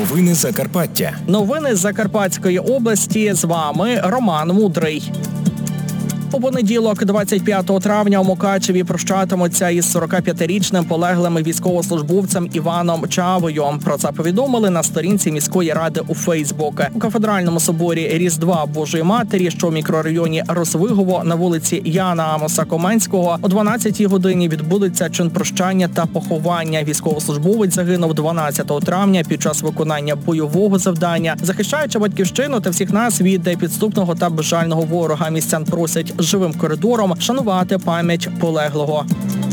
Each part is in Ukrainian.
Новини Закарпаття. Новини з Закарпатської області. З вами Роман Мудрий. У понеділок, 25 травня, у Мукачеві прощатимуться із 45-річним полеглим військовослужбовцем Іваном Чавою. Про це повідомили на сторінці міської ради у Фейсбук. У кафедральному соборі Різдва Божої Матері, що в мікрорайоні Розвигово на вулиці Яна Амоса Коменського, о 12-й годині відбудеться чин прощання та поховання. Військовослужбовець загинув 12 травня під час виконання бойового завдання, захищаючи батьківщину та всіх нас від підступного та безжального ворога. Містян просять живим коридором шанувати пам'ять полеглого.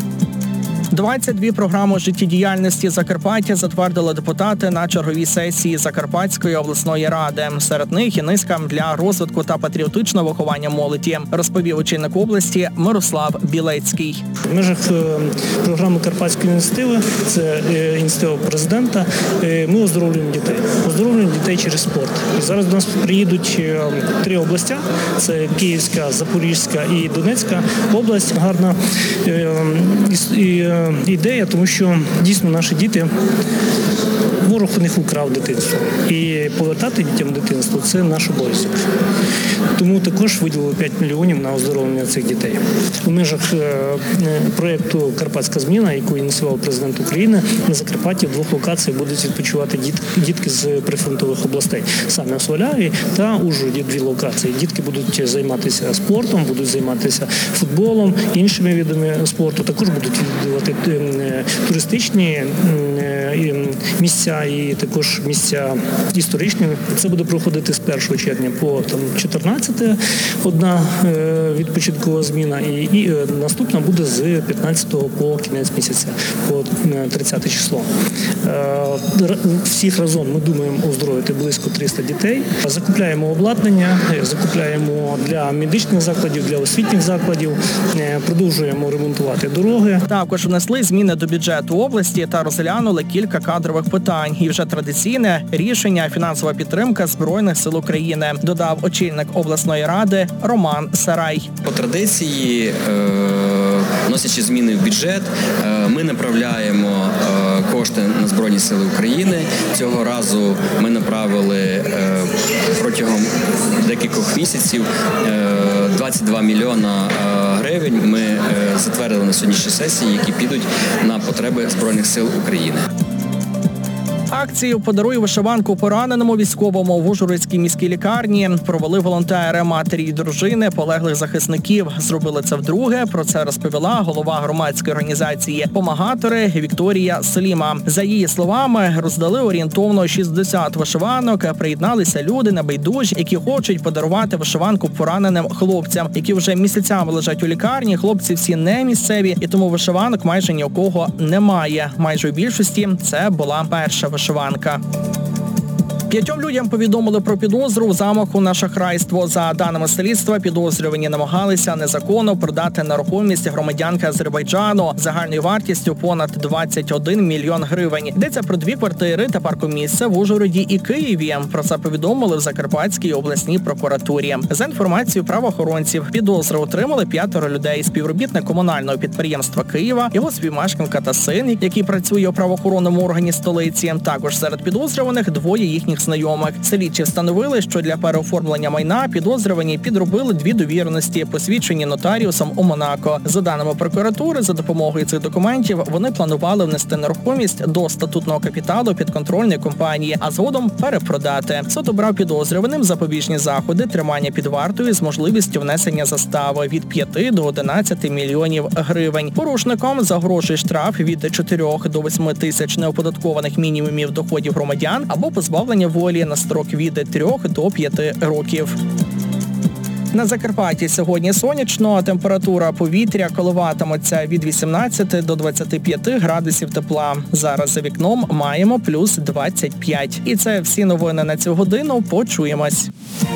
22 програми життєдіяльності Закарпаття затвердили депутати на черговій сесії Закарпатської обласної ради. Серед них і низка для розвитку та патріотичного виховання молоді, розповів очільник області Мирослав Білецький. В межах програми Карпатської ініціативи, це ініціатива президента, ми оздоровлюємо дітей. Оздоровлюємо дітей через спорт. І зараз до нас приїдуть 3 області. Це Київська, Запорізька і Донецька область. Гарна ідея, тому що дійсно наші діти, ворог у них украв дитинство. І повертати дітям дитинство – це наш обов'язок. Тому також виділили 5 мільйонів на оздоровлення цих дітей. У межах проєкту «Карпатська зміна», яку ініціював президент України, на Закарпатті в 2 локаціях будуть відпочивати дітки з прифронтових областей. Саме в Сваляві та Ужгороді 2 локації. Дітки будуть займатися спортом, будуть займатися футболом, іншими видами спорту. Також будуть відвідувати туристичні місця і також місця історичні. Це буде проходити з 1 червня по 14 одна відпочинкова зміна, і наступна буде з 15 по кінець місяця, по 30 число. Всіх разом ми думаємо оздоровити близько 300 дітей. Закупляємо обладнання, закупляємо для медичних закладів, для освітніх закладів, продовжуємо ремонтувати дороги. Також внесли зміни до бюджету області та розглянули кілька кадрових питань. І вже традиційне рішення – фінансова підтримка Збройних сил України, додав очільник обласної ради Роман Сарай. По традиції, вносячи зміни в бюджет, ми направляємо кошти на Збройні сили України. Цього разу ми направили протягом декількох місяців 22 мільйона гривень. Ми затвердили на сьогоднішній сесії, які підуть на потреби Збройних сил України. Акцію «Подаруй вишиванку пораненому військовому» в Ужгородській міській лікарні провели волонтери, матері і дружини полеглих захисників. Зробили це вдруге. Про це розповіла голова громадської організації «Помагатори» Вікторія Сліма. За її словами, роздали орієнтовно 60 вишиванок. Приєдналися люди небайдужі, які хочуть подарувати вишиванку пораненим хлопцям, які вже місяцями лежать у лікарні. Хлопці всі не місцеві, і тому вишиванок майже ні у кого немає. Майже у більшості це була перша вишиванка. 5 людям повідомили про підозру в замаху на шахрайство. За даними слідства, підозрювані намагалися незаконно продати нерухомість громадянки Азербайджану загальною вартістю понад 21 мільйон гривень. Йдеться про 2 квартири та паркомісце в Ужгороді і Києві. Про це повідомили в Закарпатській обласній прокуратурі. За інформацією правоохоронців, підозри отримали 5 людей. Співробітник комунального підприємства Києва, його співмешканка та син, який працює у правоохоронному органі столиці. Також серед підозрюваних 2 їхніх знайомих. Слідчі встановили, що для переоформлення майна підозрювані підробили 2 довіреності, посвідчені нотаріусом у Монако. За даними прокуратури, за допомогою цих документів вони планували внести нерухомість до статутного капіталу підконтрольної компанії, а згодом перепродати. Суд обрав підозрюваним запобіжні заходи, тримання під вартою з можливістю внесення застави від 5 до 11 мільйонів гривень. Порушникам загрожує штраф від 4 до 8 тисяч неоподаткованих мінімумів доходів громадян або позбавлення волі на строк від 3 до 5 років. На Закарпатті сьогодні сонячно, температура повітря коливатиметься від 18 до 25 градусів тепла. Зараз за вікном маємо плюс 25. І це всі новини на цю годину. Почуємось.